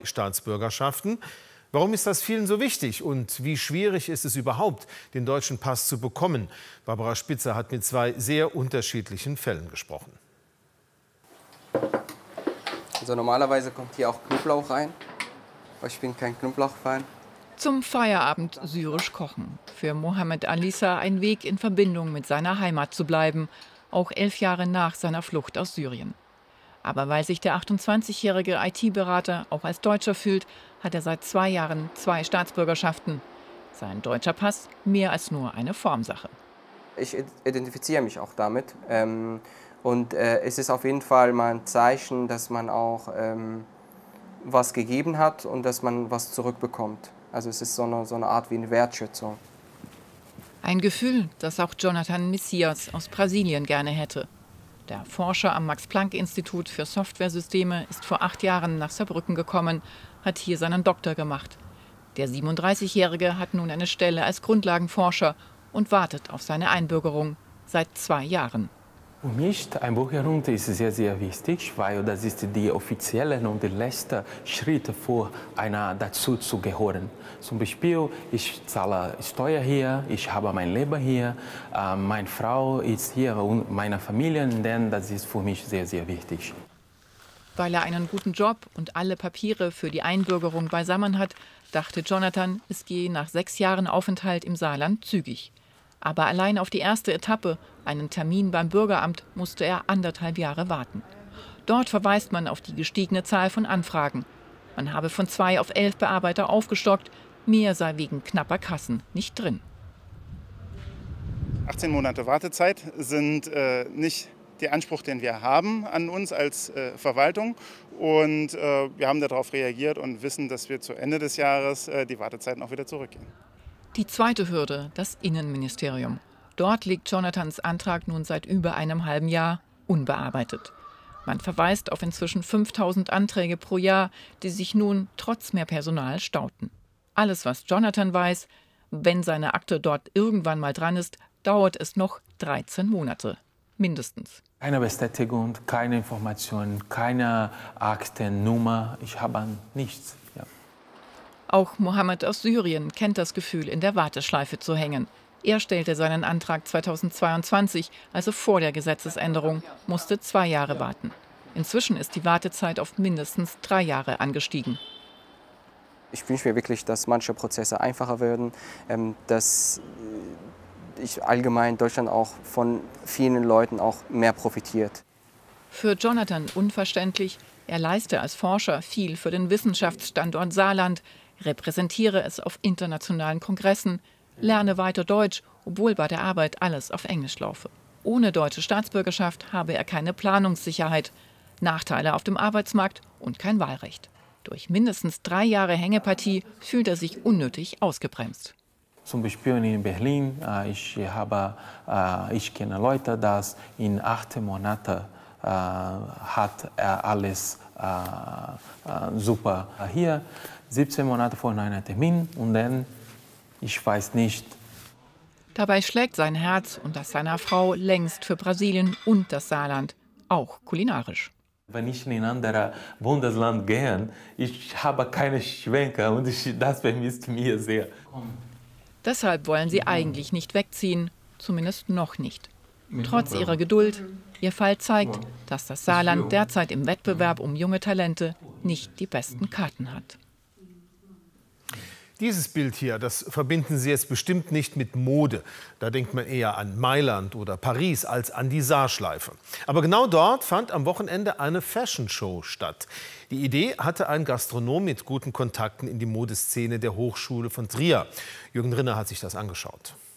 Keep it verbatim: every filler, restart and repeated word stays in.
Staatsbürgerschaften. Warum ist das vielen so wichtig und wie schwierig ist es überhaupt, den deutschen Pass zu bekommen? Barbara Spitzer hat mit zwei sehr unterschiedlichen Fällen gesprochen. Also normalerweise kommt hier auch Knoblauch rein, aber ich bin kein Knoblauch-Fan. Zum Feierabend syrisch kochen. Für Mohammed Alissa ein Weg, in Verbindung mit seiner Heimat zu bleiben, auch elf Jahre nach seiner Flucht aus Syrien. Aber weil sich der achtundzwanzigjährige I T-Berater auch als Deutscher fühlt, hat er seit zwei Jahren zwei Staatsbürgerschaften. Sein deutscher Pass mehr als nur eine Formsache. Ich identifiziere mich auch damit. Ähm, und äh, es ist auf jeden Fall mal ein Zeichen, dass man auch ähm, was gegeben hat und dass man was zurückbekommt. Also es ist so eine, so eine Art wie eine Wertschätzung. Ein Gefühl, das auch Jonathan Messias aus Brasilien gerne hätte. Der Forscher am Max-Planck-Institut für Softwaresysteme ist vor acht Jahren nach Saarbrücken gekommen, hat hier seinen Doktor gemacht. Der siebenunddreißigjährige hat nun eine Stelle als Grundlagenforscher und wartet auf seine Einbürgerung seit zwei Jahren. Für mich die Einbürgerung ist sehr, sehr wichtig, weil das ist die offizielle und der letzte Schritt für einer dazu zu gehören. Zum Beispiel, ich zahle Steuer hier, ich habe mein Leben hier, äh, meine Frau ist hier und meine Familie, denn das ist für mich sehr, sehr wichtig. Weil er einen guten Job und alle Papiere für die Einbürgerung beisammen hat, dachte Jonathan, es gehe nach sechs Jahren Aufenthalt im Saarland zügig. Aber allein auf die erste Etappe, einen Termin beim Bürgeramt, musste er anderthalb Jahre warten. Dort verweist man auf die gestiegene Zahl von Anfragen. Man habe von zwei auf elf Bearbeiter aufgestockt, mehr sei wegen knapper Kassen nicht drin. achtzehn Monate Wartezeit sind äh, nicht der Anspruch, den wir haben an uns als äh, Verwaltung. Und äh, wir haben darauf reagiert und wissen, dass wir zu Ende des Jahres äh, die Wartezeiten auch wieder zurückgehen. Die zweite Hürde, das Innenministerium. Dort liegt Jonathans Antrag nun seit über einem halben Jahr unbearbeitet. Man verweist auf inzwischen fünftausend Anträge pro Jahr, die sich nun trotz mehr Personal stauten. Alles, was Jonathan weiß, wenn seine Akte dort irgendwann mal dran ist, dauert es noch dreizehn Monate. Mindestens. Keine Bestätigung, keine Information, keine Aktennummer. Ich habe nichts. Ja. Auch Mohammed aus Syrien kennt das Gefühl, in der Warteschleife zu hängen. Er stellte seinen Antrag zweitausendzweiundzwanzig, also vor der Gesetzesänderung, musste zwei Jahre warten. Inzwischen ist die Wartezeit auf mindestens drei Jahre angestiegen. Ich wünsche mir wirklich, dass manche Prozesse einfacher werden, dass ich allgemein Deutschland auch von vielen Leuten auch mehr profitiert. Für Jonathan unverständlich, er leiste als Forscher viel für den Wissenschaftsstandort Saarland, repräsentiere es auf internationalen Kongressen, lerne weiter Deutsch, obwohl bei der Arbeit alles auf Englisch laufe. Ohne deutsche Staatsbürgerschaft habe er keine Planungssicherheit, Nachteile auf dem Arbeitsmarkt und kein Wahlrecht. Durch mindestens drei Jahre Hängepartie fühlt er sich unnötig ausgebremst. Zum Beispiel in Berlin, ich, habe, ich kenne Leute, dass in acht Monaten äh, hat er alles äh, super hier. siebzehn Monate vor einem Termin und dann, ich weiß nicht. Dabei schlägt sein Herz und das seiner Frau längst für Brasilien und das Saarland, auch kulinarisch. Wenn ich in ein anderes Bundesland gehe, ich habe keine Schwenker und ich, das vermisst mir sehr. Deshalb wollen sie eigentlich nicht wegziehen, zumindest noch nicht. Trotz ihrer Geduld, ihr Fall zeigt, dass das Saarland derzeit im Wettbewerb um junge Talente nicht die besten Karten hat. Dieses Bild hier, das verbinden Sie jetzt bestimmt nicht mit Mode. Da denkt man eher an Mailand oder Paris als an die Saarschleife. Aber genau dort fand am Wochenende eine Fashion-Show statt. Die Idee hatte ein Gastronom mit guten Kontakten in die Modeszene der Hochschule von Trier. Jürgen Rinner hat sich das angeschaut.